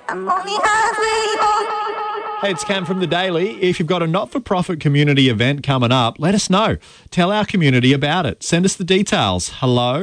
I'm only halfway home. Hey, it's Cam from The Daily. If you've got a not-for-profit community event coming up, let us know. Tell our community about it. Send us the details.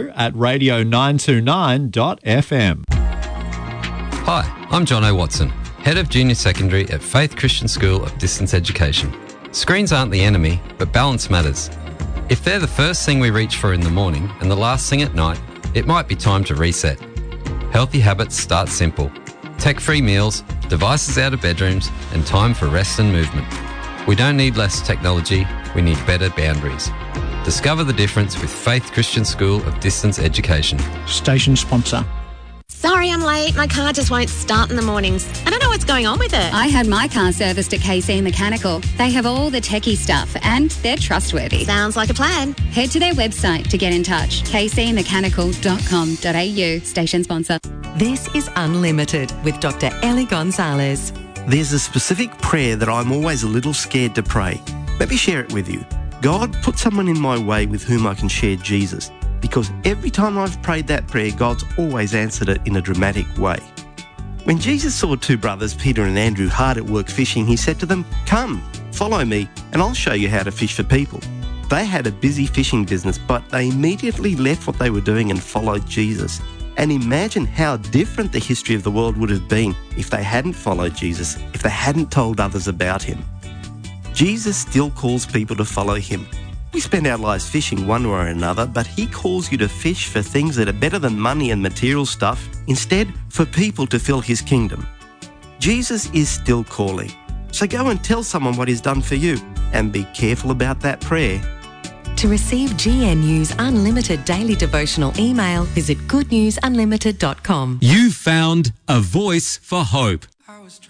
hello@radio929.fm. Hi, I'm John O. Watson, Head of Junior Secondary at Faith Christian School of Distance Education. Screens aren't the enemy, but balance matters. If they're the first thing we reach for in the morning and the last thing at night, it might be time to reset. Healthy habits start simple. Tech-free meals, devices out of bedrooms, and time for rest and movement. We don't need less technology, we need better boundaries. Discover the difference with Faith Christian School of Distance Education. Station sponsor. Sorry I'm late. My car just won't start in the mornings. I don't know what's going on with it. I had my car serviced at KC Mechanical. They have all the techie stuff and they're trustworthy. Sounds like a plan. Head to their website to get in touch. kcmechanical.com.au. Station sponsor. This is Unlimited with Dr. Ellie Gonzalez. There's a specific prayer that I'm always a little scared to pray. Let me share it with you. God, put someone in my way with whom I can share Jesus. Because every time I've prayed that prayer, God's always answered it in a dramatic way. When Jesus saw two brothers, Peter and Andrew, hard at work fishing, he said to them, "Come, follow me, and I'll show you how to fish for people." They had a busy fishing business, but they immediately left what they were doing and followed Jesus. And imagine how different the history of the world would have been if they hadn't followed Jesus, if they hadn't told others about him. Jesus still calls people to follow him. We spend our lives fishing one way or another, but he calls you to fish for things that are better than money and material stuff, instead for people to fill his kingdom. Jesus is still calling. So go and tell someone what he's done for you, and be careful about that prayer. To receive GNU's Unlimited Daily Devotional email, visit goodnewsunlimited.com. You found a voice for hope.